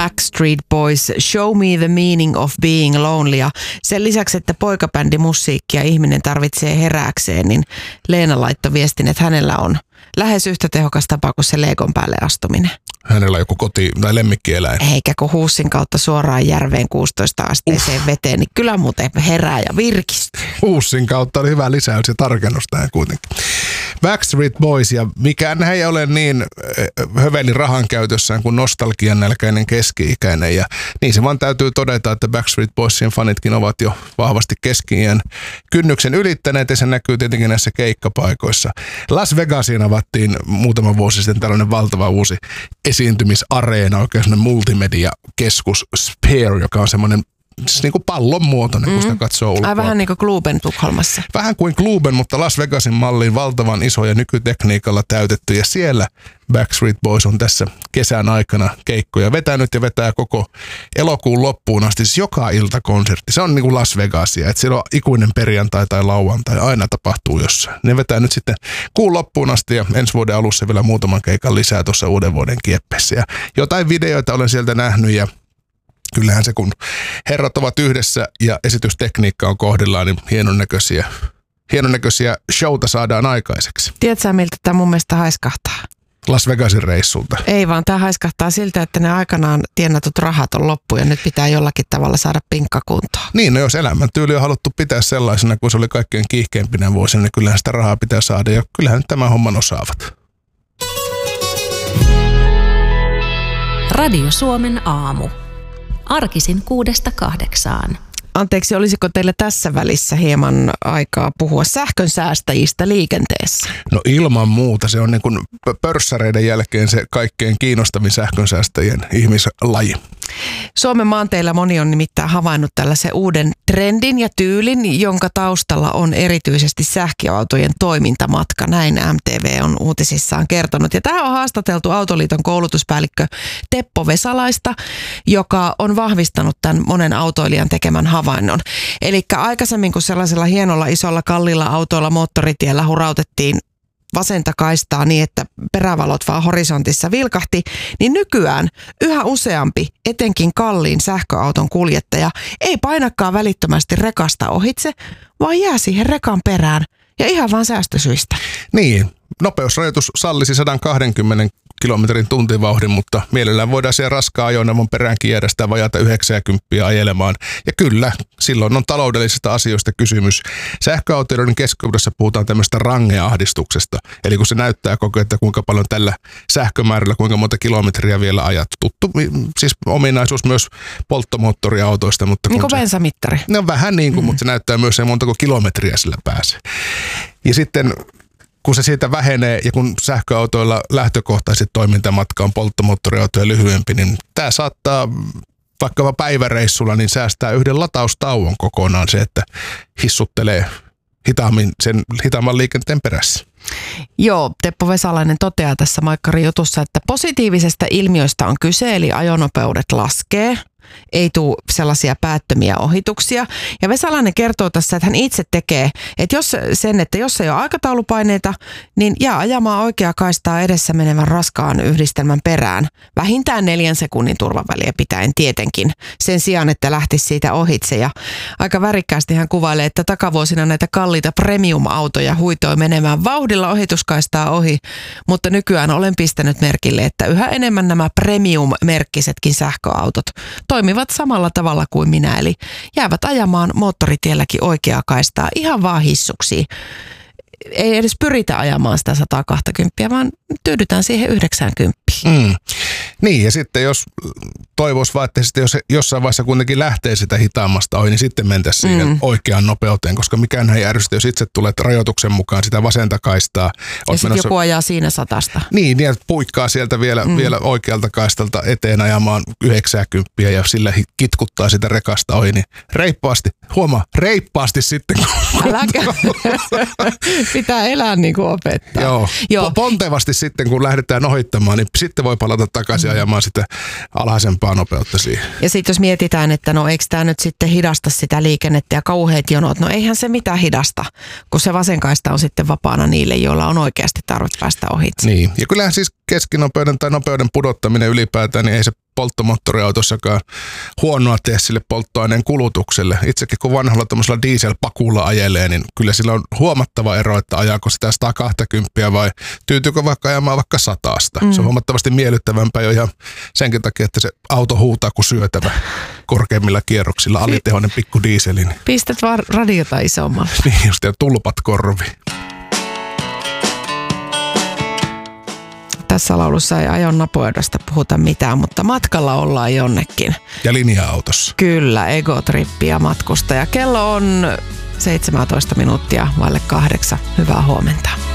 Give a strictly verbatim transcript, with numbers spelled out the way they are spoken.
Backstreet Boys, Show Me the Meaning of Being Lonely. Ja sen lisäksi, että poikabändi musiikkia ihminen tarvitsee herääkseen, niin Leena laittoi viestin, että hänellä on lähes yhtä tehokas tapa kuin se leekon päälle astuminen. Hänellä on joku koti- tai lemmikkieläin. Eikä kun huussin kautta suoraan järveen kuusitoista asteeseen Uff. veteen, niin kyllä muuten herää ja virkistyy. Huussin kautta oli hyvä lisäys ja tarkennus tähän kuitenkin. Backstreet Boys, ja mikään ei ole niin höveli rahan käytössään kuin nostalgian nälkäinen keski-ikäinen. Ja niin se vaan täytyy todeta, että Backstreet Boysien fanitkin ovat jo vahvasti keski-iän kynnyksen ylittäneet, ja se näkyy tietenkin näissä keikkapaikoissa. Las Vegasiin avattiin muutama vuosi sitten tällainen valtava uusi esiintymisareena, oikein semmoinen multimedia-keskus Sphere, joka on semmoinen siis niin kuin pallon muotoinen, kun sitä mm. katsoo ulkoa. Ai vähän niin kuin Globen Tukholmassa. Vähän kuin Globen, mutta Las Vegasin malliin valtavan iso ja nykytekniikalla täytetty. Ja siellä Backstreet Boys on tässä kesän aikana keikkoja vetänyt ja vetää koko elokuun loppuun asti. Siis joka ilta konsertti. Se on niin kuin Las Vegasia, että siellä on ikuinen perjantai tai lauantai. Aina tapahtuu jossain. Ne vetää nyt sitten kuun loppuun asti ja ensi vuoden alussa vielä muutaman keikan lisää tuossa uuden vuoden kieppeessä. Ja jotain videoita olen sieltä nähnyt ja kyllähän se, kun herrat ovat yhdessä ja esitystekniikka on kohdillaan, niin hienon näköisiä, hienon näköisiä showta saadaan aikaiseksi. Tiedätkö miltä tämä mun mielestä haiskahtaa? Las Vegasin reissulta. Ei vaan, tämä haiskahtaa siltä, että ne aikanaan tienatut rahat on loppu ja nyt pitää jollakin tavalla saada pinkka kuntoon. Niin, no jos elämäntyyli on haluttu pitää sellaisena, kun se oli kaikkein kiihkeimpinä vuosina, niin kyllähän sitä rahaa pitää saada ja kyllähän tämän homman osaavat. Radio Suomen aamu. Arkisin kuudesta kahdeksaan. Anteeksi, olisiko teillä tässä välissä hieman aikaa puhua sähkön säästäjistä liikenteessä? No ilman muuta. Se on niin kuin pörssäreiden jälkeen se kaikkein kiinnostavin sähkönsäästäjien ihmislaji. Suomen maanteillä moni on nimittäin havainnut tällaisen uuden trendin ja tyylin, jonka taustalla on erityisesti sähköautojen toimintamatka. Näin M T V on uutisissaan kertonut. Ja tähän on haastateltu Autoliiton koulutuspäällikkö Teppo Vesalaista, joka on vahvistanut tämän monen autoilijan tekemän havainnon. Eli aikaisemmin kun sellaisella hienolla isolla kalliilla autoilla moottoritiellä hurautettiin vasenta kaistaa niin, että perävalot vaan horisontissa vilkahti, niin nykyään yhä useampi, etenkin kalliin sähköauton kuljettaja, ei painakaan välittömästi rekasta ohitse, vaan jää siihen rekan perään ja ihan vaan säästösyistä. Niin, nopeusrajoitus sallisi sata kaksikymmentä kilometrin tuntivauhdin, mutta mielellään voidaan siellä raskaan ajoneuvon peräänkin jäädä sitä vajata yhdeksänkymmentä ajelemaan. Ja kyllä, silloin on taloudellisista asioista kysymys. Sähköautoilijoiden keskuudessa puhutaan tämmöistä rangeahdistuksesta. Eli kun se näyttää koko ajan, että kuinka paljon tällä sähkömäärällä, kuinka monta kilometriä vielä ajat. Tuttu, siis ominaisuus myös polttomoottoriautoista. Mutta niin kuin se, bensamittari. No vähän niin kuin, mm. mutta se näyttää myös se montako kilometriä sillä pääsee. Ja sitten kun se siitä vähenee ja kun sähköautoilla lähtökohtaisesti toimintamatka on polttomoottoriautoja lyhyempi, niin tämä saattaa vaikkapa päiväreissulla niin säästää yhden lataustauon kokonaan se, että hissuttelee hitaammin sen hitaamman liikenteen perässä. Joo, Teppo Vesalainen toteaa tässä Maikkarin jutussa, että positiivisesta ilmiöstä on kyse, eli ajonopeudet laskee. Ei tule sellaisia päättömiä ohituksia. Ja Vesalainen kertoo tässä, että hän itse tekee, että jos sen, että jos ei ole aikataulupaineita, niin jää ajamaan oikeaa kaistaa edessä menevän raskaan yhdistelmän perään. Vähintään neljän sekunnin turvaväliä pitäen tietenkin, sen sijaan, että lähtisi siitä ohitse. Ja aika värikkäästi hän kuvailee, että takavuosina näitä kalliita premium-autoja huitoi menemään vauhdilla ohituskaistaa ohi, mutta nykyään olen pistänyt merkille, että yhä enemmän nämä premium-merkkisetkin sähköautot toimivat samalla tavalla kuin minä, eli jäävät ajamaan moottoritielläkin oikeaa kaistaa ihan vaan hissuksi. Ei edes pyritä ajamaan sitä sata kaksikymmentä, vaan tyydytään siihen yhdeksänkymmentä. Mm. Niin, ja sitten jos toivoisi vaan, että sitten jos jossain vaiheessa kuitenkin lähtee sitä hitaammasta ohi, niin sitten mentäisiin siihen mm. oikeaan nopeuteen, koska mikään ei ärsytä, jos itse tulet rajoituksen mukaan sitä vasenta kaistaa. Ja sitten joku ajaa siinä satasta. Niin, niin puikkaa sieltä vielä, mm. vielä oikealta kaistalta eteen ajamaan yhdeksänkymmentä ja sillä kitkuttaa sitä rekasta ohi, niin reippaasti, huomaa, reippaasti sitten. Äläkä. Pitää elää niin kuin opettaa. Joo. Joo. Pontevasti sitten, kun lähdetään ohittamaan, niin sitten voi palata takaisin ajamaan sitä alhaisempaa nopeutta siihen. Ja sitten jos mietitään, että no eikö tämä nyt sitten hidasta sitä liikennettä ja kauheat jonot, no eihän se mitään hidasta, kun se vasenkaista on sitten vapaana niille, joilla on oikeasti tarvitse päästä ohitse. Niin, ja kyllähän siis keskinopeuden tai nopeuden pudottaminen ylipäätään, niin ei se polttomoottoriautossa, joka on huonoa tee sille polttoaineen kulutukselle. Itsekin kun vanhalla tämmöisellä dieselpakulla ajelee, niin kyllä sillä on huomattava ero, että ajaako sitä sata kaksikymmentä vai tyytyykö vaikka ajamaan vaikka satasta. Mm. Se on huomattavasti miellyttävämpää jo ihan senkin takia, että se auto huutaa kuin syötävä korkeimmilla kierroksilla, alitehoinen pikku dieselin. Pistät vaan radiota isommalle. Niin just, ja tulpat korviin. Tässä laulussa ei ajon napoedosta puhuta mitään, mutta matkalla ollaan jonnekin. Ja linja-autossa. Kyllä, egotrippi ja matkustaja. Kello on seitsemäntoista minuuttia vaille kahdeksan. Hyvää huomenta.